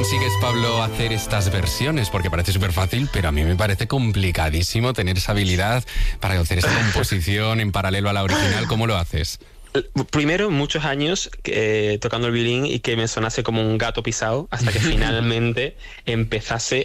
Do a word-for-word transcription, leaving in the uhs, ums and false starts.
consigues, Pablo, hacer estas versiones? Porque parece súper fácil, pero a mí me parece complicadísimo tener esa habilidad para hacer esta composición en paralelo a la original. ¿Cómo lo haces? Primero, muchos años eh, tocando el violín y que me sonase como un gato pisado, hasta que finalmente empezase